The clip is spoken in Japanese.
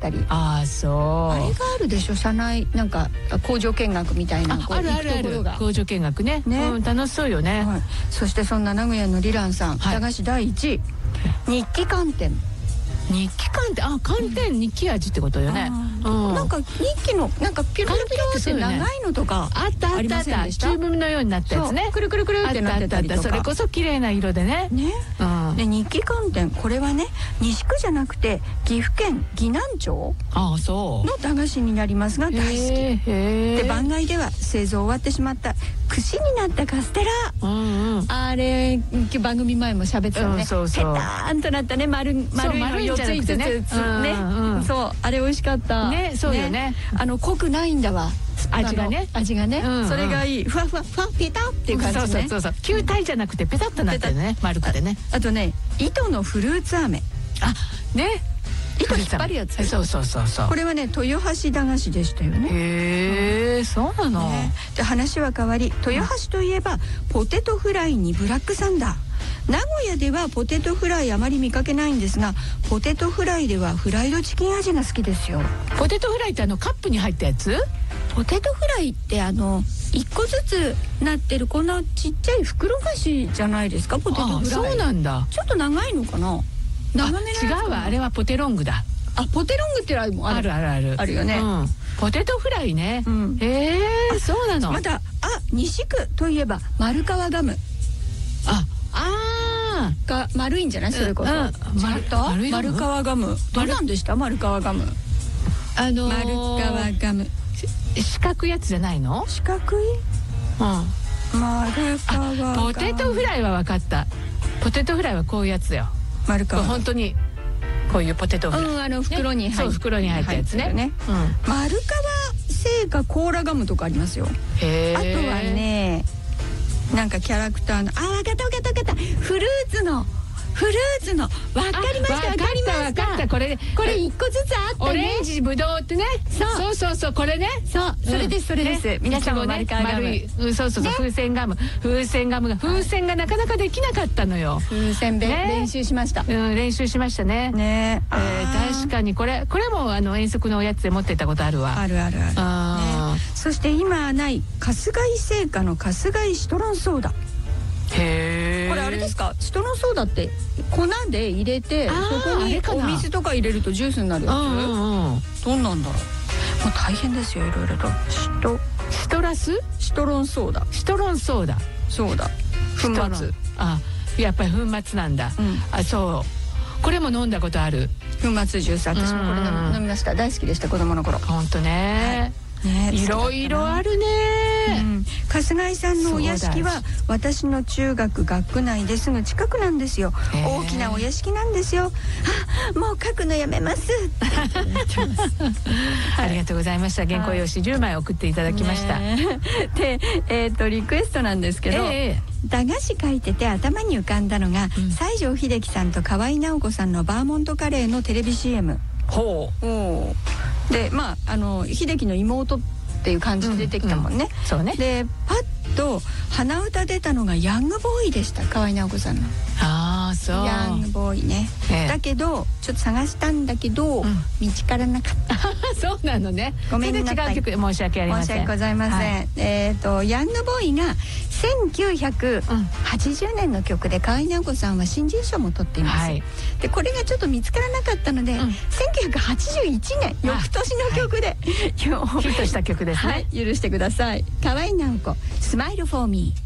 ったり。 ああ、そう。 あれがあるでしょ、社内なんか工場見学みたいな。 あるあるある、工場見学ね。楽しそうよね。 そしてそんな名古屋のリランさん、駄菓子第1位、日記寒天。 日記寒天、寒天日記味ってことよね。 なんか日記のなんかピロピロピロって長いのとかあったあったあった、チューブのようになったやつね。 くるくるくるってなってたりとか。 それこそ綺麗な色でね。 で日記寒天、これはね西区じゃなくて岐阜県岐南町の駄菓子になりますが大好きで、番外では製造終わってしまった串になったカステラ、あれ番組前も喋ってたね。ペターンとなったね、丸いの4つ5つね。そう、あれ美味しかったね。そうよね。 濃くないんだわ、 味がね。 それがいい。ふわふわふわペタっていう感じね。 そう球体じゃなくてペタッとなってるね、丸くてね。 あとね、糸のフルーツ飴。 ね、 糸引っ張るやつ。 そう。 これはね、豊橋駄菓子でしたよね。 へえ、そうなの。 で話は変わり、豊橋といえばポテトフライにブラックサンダー。名古屋ではポテトフライあまり見かけないんですが、ポテトフライではフライドチキン味が好きですよ。 ポテトフライってカップに入ったやつ？ ポテトフライって1個ずつなってるこんなちっちゃい袋菓子じゃないですか、ポテトフライ。 そうなんだ。 ちょっと長いのかな。長めのやつ。 違うわ、あれはポテロングだ。 ポテロングってもあるよね。 ポテトフライね。そうなの。 また西区といえば丸川ガム。が丸いんじゃない、それこそ。丸川ガム。どうなんでした、丸川ガム。丸川ガム。 四角いやつじゃないの？ 四角い？丸川ガム。 ポテトフライは分かった。ポテトフライはこういうやつだよ。 丸川。 本当にこういうポテトフライ。 袋に入ったやつね。 丸川製菓コーラガムとかありますよ。あとはね、なんかキャラクターのわかったフルーツのわかりましたこれ 1個ずつあったね。 オレンジブドウってね。そうこれね。 それです。皆さんも丸川ガム。 風船ガムがなかなかできなかったのよ。 風船練習しました。 練習しましたね。確かにこれも遠足のおやつで持ってたことあるわ。 ある。そして今はない春日井製菓の春日井シトロンソーダ。これあれですか、シトロンソーダって粉で入れて、そこにお水とか入れるとジュースになるやつ。どんなんだろう。もう大変ですよ、いろいろと。シトロンソーダ粉末。 やっぱり粉末なんだ。そうこれも飲んだことある。 粉末ジュース、私もこれ飲みました。大好きでした、子供の頃。 本当ね。いろいろあるね。 春日井さんのお屋敷は私の中学学区内ですぐ近くなんですよ。大きなお屋敷なんですよ。もう書くのやめます。 ありがとうございました。原稿用紙10枚送っていただきました。 で、リクエストなんですけど、駄菓子書いてて頭に浮かんだのが、西城秀樹さんと河合直子さんのバーモントカレーのテレビ CM。で秀樹の妹っていう感じで出てきたもんね。でパッと鼻歌出たのがヤングボーイでした、河合直子さんの。ヤングボーイね。だけどちょっと探したんだけど見つからなかった。 そうなのね。 ごめんなさい。 違う曲で申し訳ありません。 申し訳ございません。ヤングボーイが1980年の曲で、河合直子さんは新人賞も取っています。でこれがちょっと見つからなかったので、1981年翌年の曲でヒットした曲ですね。 許してください。河合直子、スマイルフォーミー。